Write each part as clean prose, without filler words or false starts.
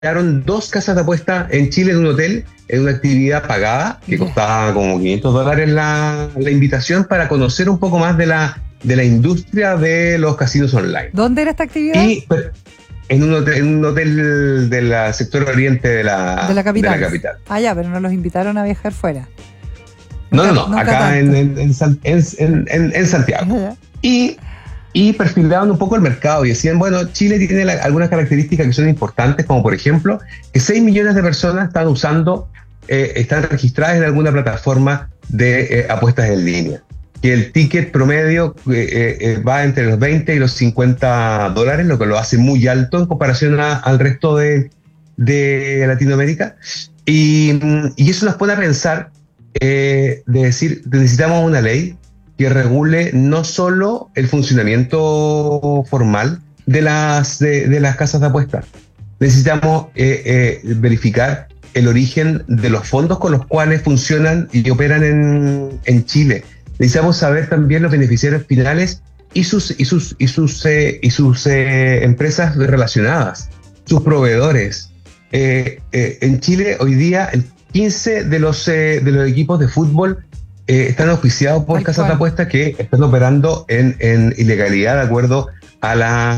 crearon 2 casas de apuesta en Chile en un hotel, en una actividad pagada, que costaba como $500 la invitación para conocer un poco más de la industria de los casinos online. ¿Dónde era esta actividad? Y en un hotel del sector oriente de la capital. Ah, ya, pero no los invitaron a viajar fuera. No, acá en Santiago. Y perfilaban un poco el mercado y decían, bueno, Chile tiene algunas características que son importantes, como por ejemplo, que 6 millones de personas están registradas en alguna plataforma de apuestas en línea. Que el ticket promedio va entre los 20 y los $50, lo que lo hace muy alto en comparación al resto de Latinoamérica. Y eso nos pone a pensar de decir, necesitamos una ley que regule no solo el funcionamiento formal de las casas de apuestas. Necesitamos verificar el origen de los fondos con los cuales funcionan y operan en Chile. Necesitamos saber también los beneficiarios finales y sus empresas relacionadas, sus proveedores. En Chile hoy día el 15 de los equipos de fútbol están auspiciados por casas de apuestas que están operando en ilegalidad de acuerdo a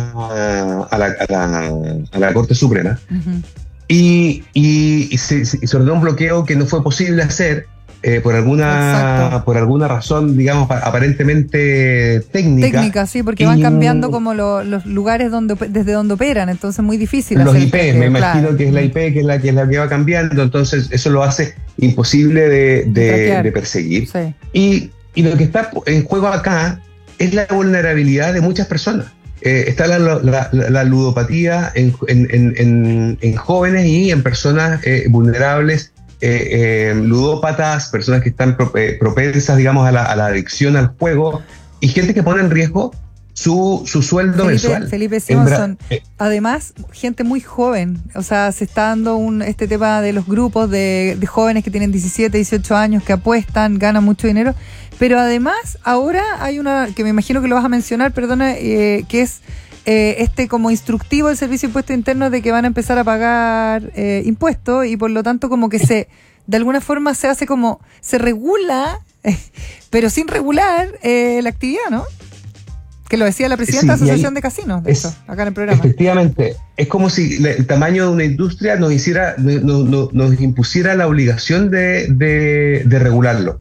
la Corte Suprema. Uh-huh. Y se ordenó un bloqueo que no fue posible hacer por alguna razón, digamos, aparentemente técnica. Sí, porque van cambiando como los lugares desde donde operan, entonces es muy difícil. Los IP, me imagino que es la IP que es la que va cambiando, entonces eso lo hace imposible de perseguir. Sí. Y lo que está en juego acá es la vulnerabilidad de muchas personas. Está la ludopatía en jóvenes y en personas vulnerables, ludópatas, personas que están propensas, digamos, a la adicción al juego, y gente que pone en riesgo su sueldo mensual. Felipe Simonson, además, gente muy joven, o sea, se está dando este tema de los grupos de jóvenes que tienen 17, 18 años, que apuestan, ganan mucho dinero, pero además ahora hay una, que me imagino que lo vas a mencionar, perdona, que es como instructivo del Servicio de Impuestos Internos de que van a empezar a pagar impuestos, y por lo tanto como que de alguna forma se hace como, se regula, pero sin regular la actividad, ¿no? Que lo decía la presidenta de la Asociación de Casinos, acá en el programa. Efectivamente, es como si el tamaño de una industria nos impusiera la obligación de regularlo.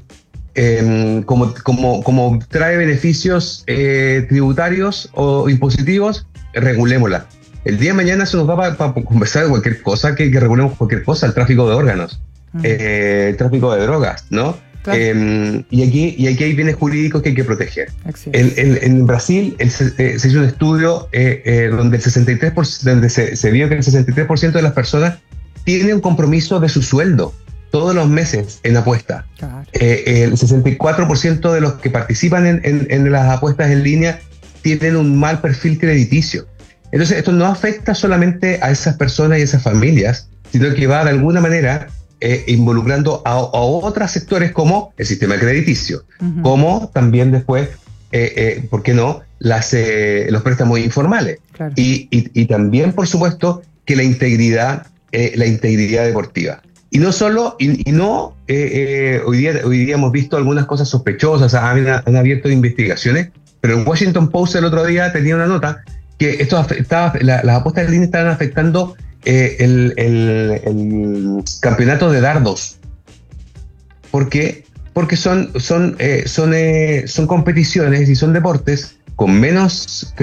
Como trae beneficios tributarios o impositivos, regulémosla. El día de mañana se nos va para conversar de cualquier cosa, que regulemos cualquier cosa, el tráfico de órganos, el tráfico de drogas, ¿no? Claro. Y aquí hay bienes jurídicos que hay que proteger. En Brasil se hizo un estudio donde se vio que el 63% de las personas tiene un compromiso de su sueldo todos los meses en apuesta. Claro. El 64% de los que participan en las apuestas en línea tienen un mal perfil crediticio. Entonces esto no afecta solamente a esas personas y esas familias, sino que va de alguna manera involucrando a otros sectores como el sistema crediticio, uh-huh, como también después, ¿por qué no?, los préstamos informales. Claro. Y también, por supuesto, que la integridad deportiva. Y no solo, hoy día hemos visto algunas cosas sospechosas, han abierto investigaciones, pero el Washington Post el otro día tenía una nota que las apuestas en línea estaban afectando el campeonato de dardos. ¿Por qué? Porque son competiciones y son deportes con menos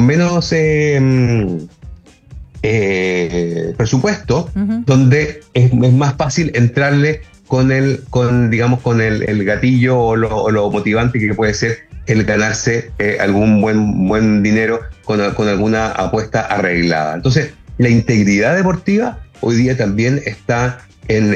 presupuesto, uh-huh, donde es más fácil entrarle con el gatillo o lo motivante que puede ser el ganarse algún buen dinero con alguna apuesta arreglada. Entonces, la integridad deportiva hoy día también está en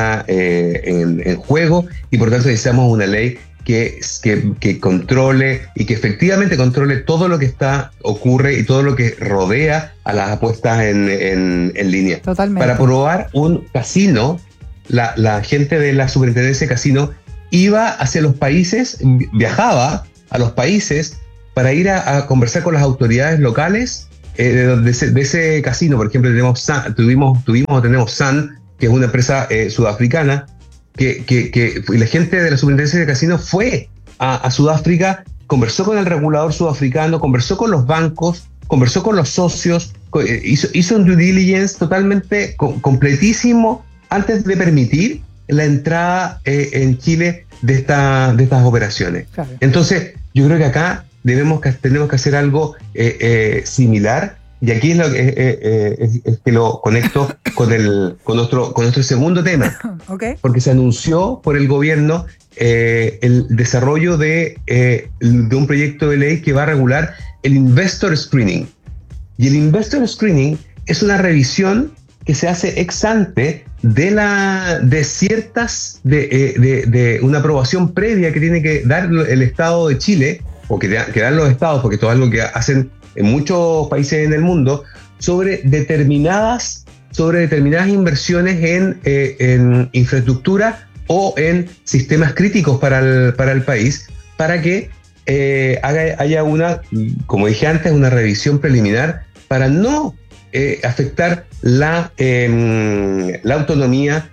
juego, y por tanto necesitamos una ley que controle y que efectivamente controle todo lo que ocurre y todo lo que rodea a las apuestas en línea. Totalmente. Para probar un casino, la gente de la Superintendencia de Casino iba hacia los países, viajaba a los países para ir a conversar con las autoridades locales de ese casino, por ejemplo, tenemos Sun, que es una empresa sudafricana, que la gente de la superintendencia de casino fue a Sudáfrica, conversó con el regulador sudafricano, conversó con los bancos, conversó con los socios, hizo un due diligence totalmente completísimo antes de permitir la entrada en Chile de estas operaciones. Claro. Entonces, yo creo que acá tenemos que hacer algo similar, y aquí es que lo conecto con nuestro segundo tema. Okay. Porque se anunció por el gobierno el desarrollo de un proyecto de ley que va a regular el Investor Screening. Y el Investor Screening es una revisión que se hace ex ante de una aprobación previa que tiene que dar el Estado de Chile, o que dan los estados, porque esto es algo que hacen en muchos países en el mundo, sobre determinadas inversiones en infraestructura o en sistemas críticos para el país, para que haya como dije antes, una revisión preliminar para no afectar la autonomía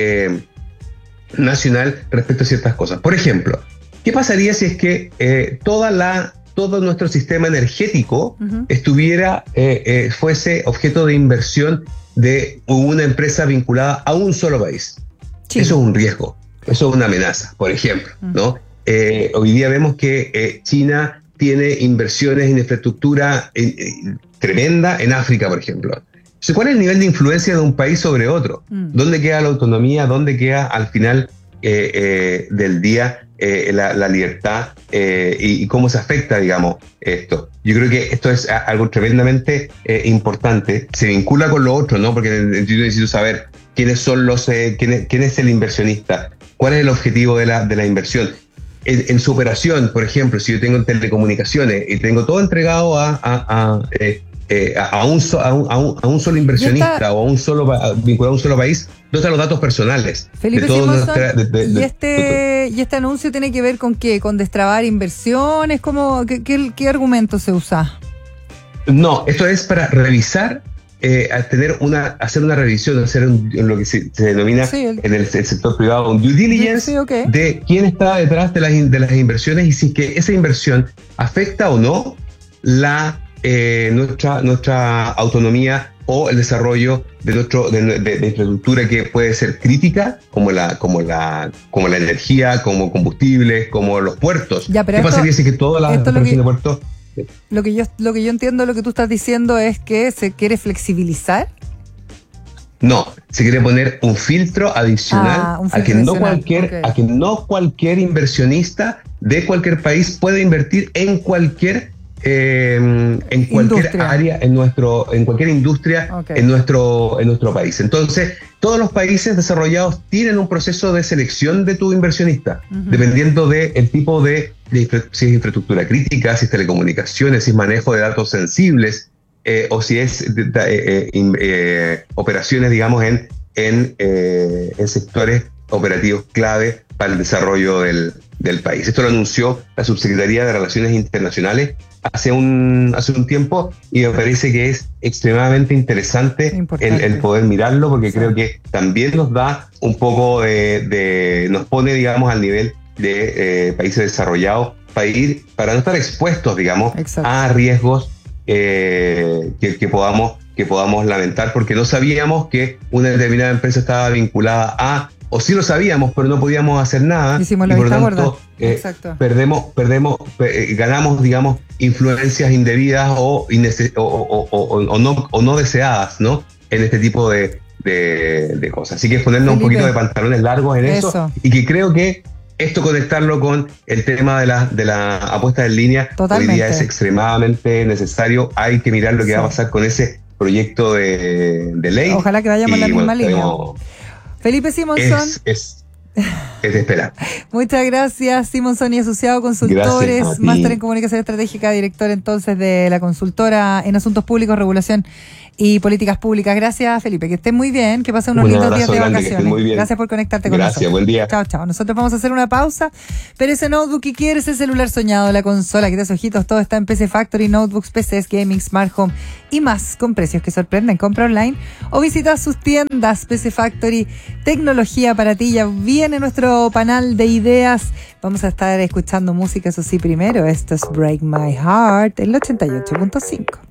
nacional respecto a ciertas cosas. Por ejemplo, ¿qué pasaría si es que todo nuestro sistema energético fuese objeto de inversión de una empresa vinculada a un solo país? Sí. Eso es un riesgo, eso es una amenaza, por ejemplo, ¿no? Hoy día vemos que China tiene inversiones en infraestructura tremenda en África, por ejemplo. Entonces, ¿cuál es el nivel de influencia de un país sobre otro? ¿Dónde queda la autonomía? ¿Dónde queda al final del día la libertad y cómo se afecta, digamos, esto? Yo creo que esto es algo tremendamente importante. Se vincula con lo otro, ¿no? Porque yo necesito saber quién es el inversionista, cuál es el objetivo de la inversión. En su operación, por ejemplo, si yo tengo telecomunicaciones y tengo todo entregado a un solo inversionista o vinculado a un solo país, ¿dónde están los datos personales? Felipe Simonson, ¿y este anuncio tiene que ver con qué? ¿Con destrabar inversiones? ¿Qué argumento se usa? No, esto es para revisar, hacer una revisión, en lo que se denomina en el sector privado un due diligence, de quién está detrás de las inversiones y si que esa inversión afecta o no nuestra autonomía o el desarrollo de infraestructura que puede ser crítica, como la energía, como combustibles, como los puertos. ¿Qué pasaría si que todas las operaciones de puertos? Lo que yo entiendo, lo que tú estás diciendo es que se quiere flexibilizar. No, se quiere poner un filtro adicional a que no cualquier inversionista de cualquier país puede invertir en cualquier área, en cualquier industria, en nuestro país. Entonces, todos los países desarrollados tienen un proceso de selección de tu inversionista, dependiendo del tipo si es infraestructura crítica, si es telecomunicaciones, si es manejo de datos sensibles, o si es operaciones, digamos, en sectores operativos clave para el desarrollo del país. Esto lo anunció la Subsecretaría de Relaciones Internacionales hace un tiempo, y me parece que es extremadamente interesante el poder mirarlo, porque creo que también nos da un poco nos pone, digamos, al nivel de países desarrollados para no estar expuestos, digamos, a riesgos que podamos lamentar, porque no sabíamos que una determinada empresa estaba vinculada a, o sí lo sabíamos, pero no podíamos hacer nada. Hicimos la vista gorda. Ganamos, digamos, influencias indebidas o no deseadas, ¿no? En este tipo de cosas. Así que es ponernos un poquito de pantalones largos en eso. Y que creo que esto, conectarlo con el tema de la apuesta en línea, hoy día es extremadamente necesario. Hay que mirar lo que va a pasar con ese proyecto de ley. Ojalá que vayamos en la misma línea. Felipe Simonson. Es de esperar. Muchas gracias, Simonson y Asociado Consultores, máster en Comunicación Estratégica, director entonces de la consultora en Asuntos Públicos, Regulación y políticas públicas. Gracias, Felipe, que estés muy bien, que pasen unos lindos días de vacaciones. Muy bien. Gracias por conectarte con nosotros. Gracias, buen día. Chao, chao. Nosotros vamos a hacer una pausa, pero ese notebook que quieres, ese celular soñado, la consola que te hace ojitos, todo está en PC Factory, notebooks, PCs, gaming, smart home y más, con precios que sorprenden. Compra online o visita sus tiendas. PC Factory, tecnología para ti. Ya viene nuestro panel de ideas. Vamos a estar escuchando música, eso sí, primero. Esto es Break My Heart, el 88.5.